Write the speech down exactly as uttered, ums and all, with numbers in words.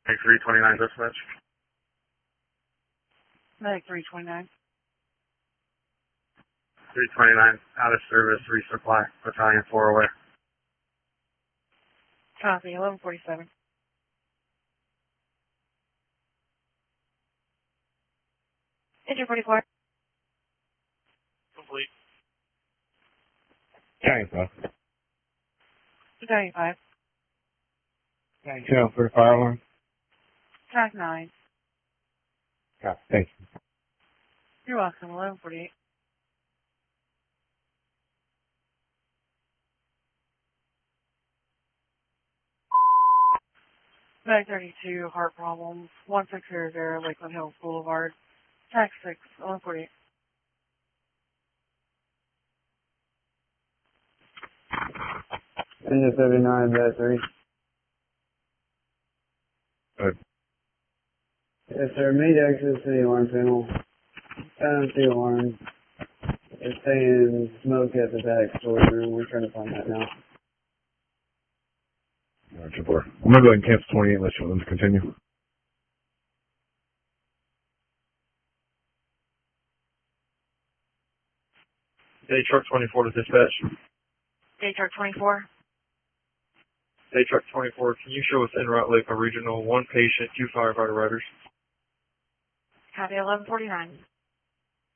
Make three twenty-nine dispatch. Medic three twenty-nine. three twenty-nine, out of service, resupply, battalion four away. Copy, eleven forty-seven. Engine forty-four. Complete. Battalion five. Battalion five. Battalion two for the fire alarm. Track nine. Copy. Thank you. You're welcome, eleven forty-eight. Medic thirty-two, heart problems, one six zero zero, Lakeland Hills Boulevard. Track six, eleven forty-eight. Engine seventy-nine, bed three. Good. Yes, sir. Made access to the alarm panel. Found the alarm. It's saying smoke at the back storage room. We're trying to find that now. Roger, four. I'm going to go ahead and cancel twenty-eight and let you let them continue. Day truck twenty-four to dispatch. Day truck twenty-four. Day truck twenty-four, can you show us en route Lakeland Regional, one patient, two firefighter riders? Copy, eleven forty-nine.